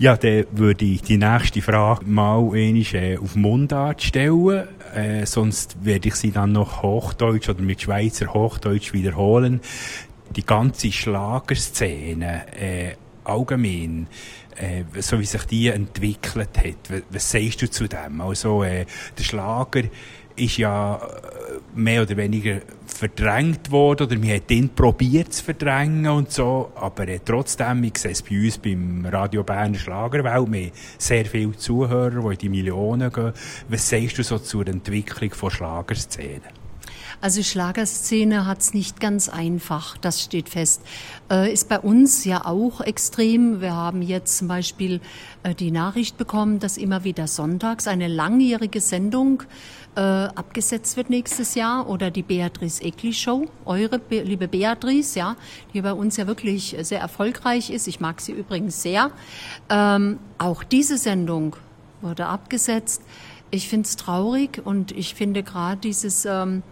Ja, dann würde ich die nächste Frage mal einmal auf Mundart stellen. Sonst werde ich sie dann noch Hochdeutsch oder mit Schweizer Hochdeutsch wiederholen. Die ganze Schlagerszene allgemein, so wie sich die entwickelt hat, was sagst du zu dem? Also der Schlager ist ja mehr oder weniger verdrängt worden, oder man hat ihn probiert zu verdrängen und so, aber trotzdem, ich sehe es bei uns beim Radio Berner Schlagerwelt, wir haben sehr viele Zuhörer, die in die Millionen gehen. Was sagst du so zur Entwicklung von Schlagerszene? Also Schlagerszene hat's nicht ganz einfach, das steht fest. Ist bei uns ja auch extrem. Wir haben jetzt zum Beispiel die Nachricht bekommen, dass immer wieder sonntags eine langjährige Sendung abgesetzt wird nächstes Jahr, oder die Beatrice Egli Show, liebe Beatrice, ja, die bei uns ja wirklich sehr erfolgreich ist. Ich mag sie übrigens sehr. Auch diese Sendung wurde abgesetzt. Ich finde es traurig, und ich finde gerade dieses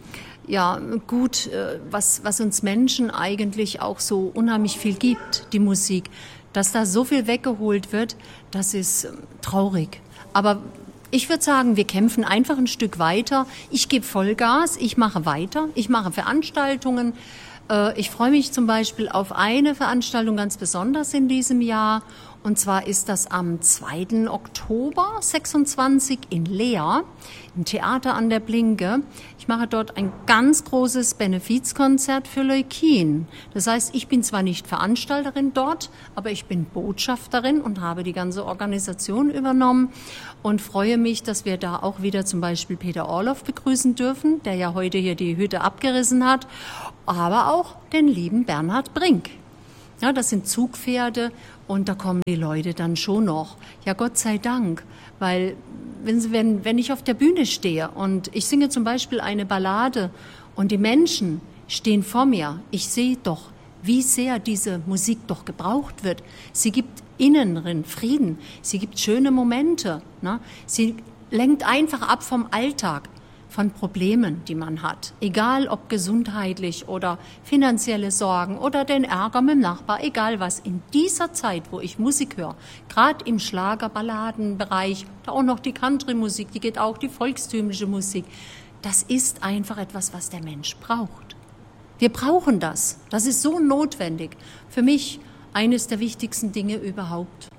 was uns Menschen eigentlich auch so unheimlich viel gibt, die Musik, dass da so viel weggeholt wird, das ist traurig. Aber ich würde sagen, wir kämpfen einfach ein Stück weiter. Ich gebe Vollgas, ich mache weiter, ich mache Veranstaltungen. Ich freue mich zum Beispiel auf eine Veranstaltung ganz besonders in diesem Jahr. Und zwar ist das am 2. Oktober 26 in Leer, im Theater an der Blinke. Ich mache dort ein ganz großes Benefizkonzert für Leukien. Das heißt, ich bin zwar nicht Veranstalterin dort, aber ich bin Botschafterin und habe die ganze Organisation übernommen und freue mich, dass wir da auch wieder zum Beispiel Peter Orloff begrüßen dürfen, der ja heute hier die Hütte abgerissen hat, aber auch den lieben Bernhard Brink. Ja, das sind Zugpferde, und da kommen die Leute dann schon noch. Ja, Gott sei Dank, weil wenn ich auf der Bühne stehe und ich singe zum Beispiel eine Ballade und die Menschen stehen vor mir, ich sehe doch, wie sehr diese Musik doch gebraucht wird. Sie gibt inneren Frieden, sie gibt schöne Momente, ne? Sie lenkt einfach ab vom Alltag, von Problemen, die man hat. Egal ob gesundheitlich oder finanzielle Sorgen oder den Ärger mit dem Nachbar, egal was. In dieser Zeit, wo ich Musik höre, gerade im Schlager-Balladenbereich, da auch noch die Country-Musik, die geht auch, die volkstümliche Musik, das ist einfach etwas, was der Mensch braucht. Wir brauchen das. Das ist so notwendig. Für mich eines der wichtigsten Dinge überhaupt.